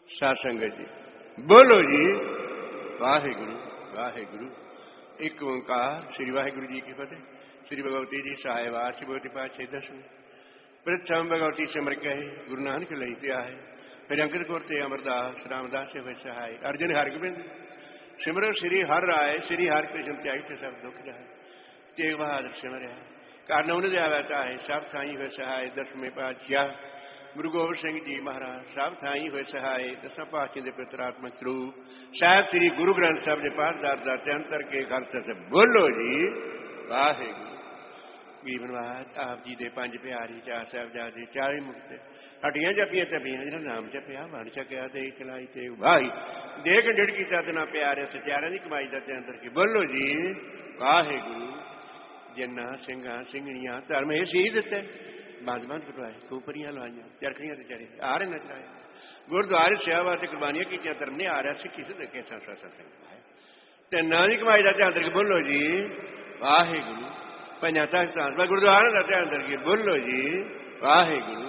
साध संगत जी बोलो जी वाहिगुरु वाहिगुरु। एक ओंकार श्री वाहिगुरु जी की फतेह। श्री भगवती जी सहायवार श्री भगवती पातशाही दसवें प्रथम भगवती सिमर कहे गुरु नानक लही आए। फिर अंकित कोरते अमरदास रामदास से हुए सहाय। अर्जुन हरगोबिंद सिमरो श्री हर राय श्री हर कृष्ण त्याग सब दुख जाए। तेग बहादुर सिमर कारण उन्हें जाता है सब थाई हुए सहाय। दसवें पातशाह गुरु गोबिंद सिंह जी महाराज सब थाई हुए सहाय। दसा पातशाह के पितरात्मक स्वरूप साहब श्री गुरु ग्रंथ साहब ने पाठदार दाते अंतर के घर से बोलो जी वाहिगुरु। गरीबनवाज आप जी दे पंज प्यारी चार साहबजादे 40 मुक्त हटियां जपियां तपियां जिन्हें नाम जपिया बन चकिया दे चलाई ते भाई देख डिड़की सदना प्यारे सचारा की कमाई दाते अंतर की बोलो जी वाहिगुरु। जिन्ना सिंघा सिंघणियां धर्म ये सी दिते बंद बंद कटवाए खूपरियां लवाइया चरखड़ियां ते चढ़े आ रहे नचलाए गुरुद्वारे सेवा ते कुर्बानियां की धर्म ने आ रहा सिखी से देखे संसार ना की कमाई दाते अंतर की बोलो जी वाहिगुरु। पंजा तख्तां गुरुद्वारे दाते अंतर की बोलो जी वाहिगुरु।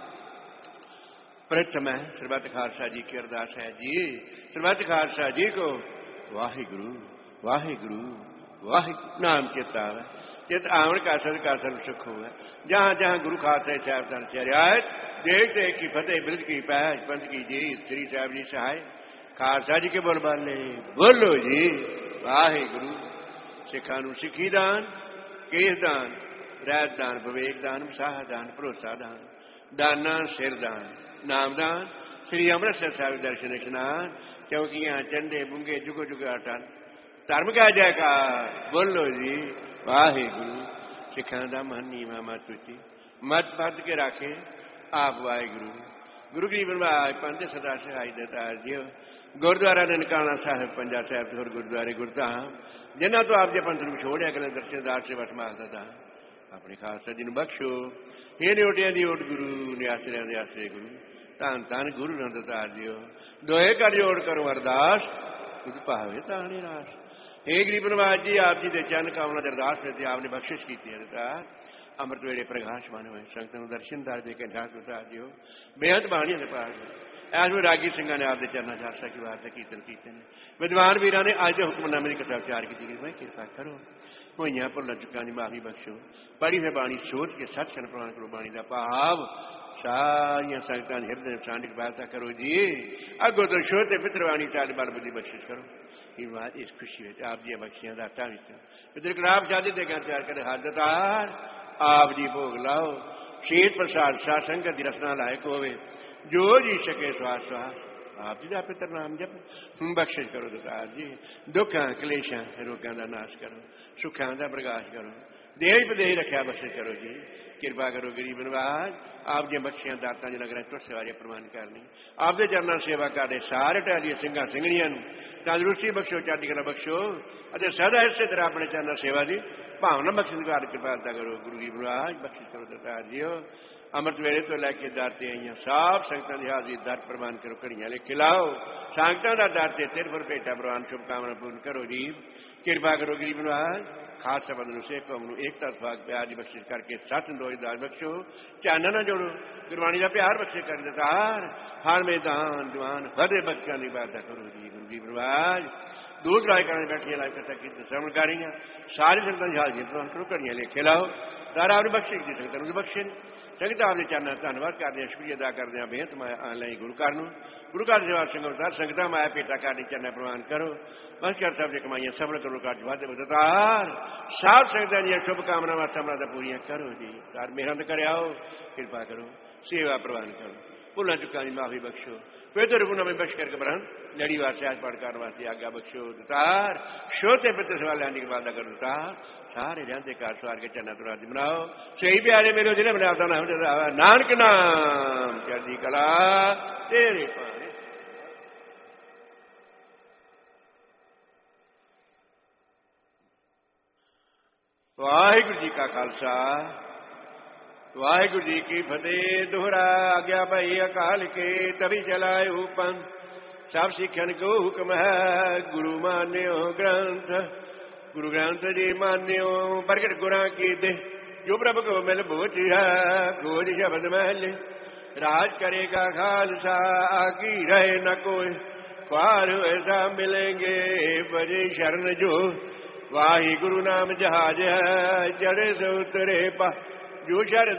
प्रथम है सरबत खालसा जी की अरदास है जी सरबत खालसा जी को वाहिगुरु वाहिगुरु वाहिगुरु नाम चेता है चित आवन का सल सुख हुआ। जहां जहां गुरु खालसा साहब चरियात देख देख की फतेह बिरद की पैज पंथ की जी श्री साहब जी सहाय। खालसा जी के बोल बाले बोलो जी वाहिगुरु। सिखा नूं सिखी दान केस दान रैत दान विवेक दान विसाह दान भरोसा दान दाना सिर दान नाम दान श्री अमृतसर साहिब दर्शन स्नान क्योंकि यहाँ चंडे बुंगे जुगो जुगो अटन धर्म का जयकार बोलो जी वाहिगुरु। सिखा दा मन नीवा मत उची मत पद के राखे आप वाहिगुरु। गुरु गरीब नवाज पंथ सदा सहाय दतार जियो। गुरुद्वारा ननकाना साहिब पंजा साहिब होर गुरुद्वारे गुरधाम जिन्हों तो आप जे पंथ नूं छोड़िया कल दर्शनदार से वटमालदा दा अपने खालसा जी नूं बख्शो। हे निओटिया दी ओट गुरु निआसरिया दे आसरे गुरु धन धन गुरु नंदतार जियो। दोए कर जोड़ करो अरदास तुझ भावे ताने रास। हे गरीब नवाज जी आप जी के चरण कमलों की अरदास करते आपने बख्शिश की अमृत वेले प्रकाशमान हुए संगत दर्शन दार दे के ढाक दियो बेहद बाणिया के पास ऐस में रागी सिंह ने आपके चरणों से आशा की वार्ता कीर्तन किए विद्वान वीर ने अज के हुक्मनामे की कथा विचार की गई। मैं कृपा करो होइया भुल चुका की माफी बख्शो पढ़ी है बाणी सोच के सचखंड प्रमाण करो बाणी का भाव सारिया संगतां हिरदे सांड की वार्ता करो जी अगो तो छोटे पितरवाणी चाल बल बुद्धि बख्शिश करो। बात इस खुशी है आप जी बख्शियां दाता पितर कलाब शादी दे तैयार कर हादतार आप जी भोग लाओ शीत प्रसाद सा संगत की रसना लायक होवे जो जी सके श्वास श्वास आप जी का पितर नाम जप बख्शिश करो दतार जी। दुखा कलेशा रोगों का नाश करो सुखा का प्रकाश करो देश प्रदेश रखा बख्शिश करो जी। कृपा करो गरीब नवाज आप जी बख्शियां दाता जी लग रहे तुर सेवारिया प्रमाण करनी आपके चरणों सेवा करते सारे टहलिए सिंघा सिंघणियां तंदुरुस्ती बख्शो चढ़ती कला बख्शो सदा इसे तरह अपने चरणों सेवा की भावना बख्शिश कर कृपालता करो गुरु गरीब नवाज बख्शिश करो दतार जियो। अमृत वेले तो लैके दर से आई सब संगतां की हाजरी दर प्रमाण करो घड़ियां लिखे लाओ संगतां का दर से सिर पर भेटा प्रवान शुभकामना पूर्ण करो जी। कृपा करो गरीब नवाज खालसा पंथ नूं सिख कौम नूं एकता सभाग प्यार की बख्शिश करके सच दोष दास बख्शो चानन ना जोड़ो गुरबाणी का प्यार बख्शिश कर दतार हर मैदान जवान फतेह बख्शा की वार्ता करो जी। गुरु गरीब नवाज दूर राय करने बैठिया लाइव कथा की श्रवण कर रही सारी संगतां की हाजरी प्रवान करो घड़ियां लिखे लाओ दारा आपने बख्शे जी संगतां नूं बख्शे संगत आपने चरणों धन्यवाद करते शुक्रिया अदा करते हैं बेहद माया आनलाइन गुरु घर सेवा संगत संगत माया भेटा करनी चरण प्रवान करो बस कर सब कमाइया सफल करो काट वादार सब संगत दी शुभकामनावां समरता पूरी करो जी। तार मेहनत कर आओ कृपा करो सेवा प्रवान करो भुलों चुका की माफी बख्शो पेतर गुना में बख्श करके ब्रहण लड़ी वास्ते आज पाठ करने वास्ते आज्ञा बख्शो दतार श्रोते पितर सवाल आने की वादा करो दतार सारे रहते कार सवार के चन्ना तुरा बनाओ सही प्यारे मेरे जिन्हें बनाता नानक नाम चढ़ती कला तेरे पाने। वाहिगुरु जी का खालसा वाहिगुरु जी की फतेह। दोहरा आज्ञा भाई अकाल के तभी चलाए पंथ सब सिखन को हुक्म है गुरु मान्यो ग्रंथ गुरु ग्रंथ जी मान्यो प्रगट गुरा की दे जो प्रभु को मिल बोझ है खोज शब्द महल राज करेगा खालसा आकी रहे न कोई ख्वार ऐसा मिलेंगे बजे शरण जो वाहिगुरु नाम जहाज है जड़े से उतरे पा जो शर